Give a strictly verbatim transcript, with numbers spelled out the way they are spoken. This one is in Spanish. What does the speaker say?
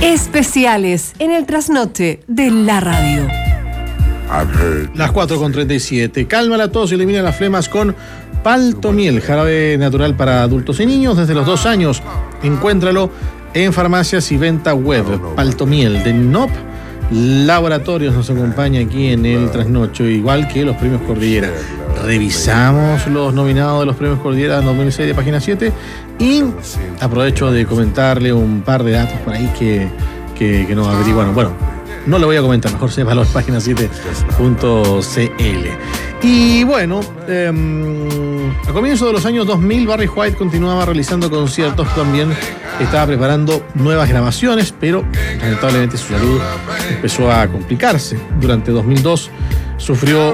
Especiales en el trasnoche de la radio. Las cuatro con treinta y siete. Calma la tos y elimina las flemas con Paltomiel, jarabe natural para adultos y niños desde los dos años. Encuéntralo en farmacias y venta web. Paltomiel de N O P Laboratorios nos acompaña aquí en el trasnocho, igual que los premios Cordillera. Revisamos los nominados de los premios Cordillera dos mil seis de Página siete y aprovecho de comentarle un par de datos por ahí que, que, que nos averiguaron. Bueno, no lo voy a comentar, mejor sepa los página siete punto c l. Y bueno, eh, a comienzos de los años dos mil, Barry White continuaba realizando conciertos, también estaba preparando nuevas grabaciones, pero lamentablemente su salud empezó a complicarse. Durante dos mil dos sufrió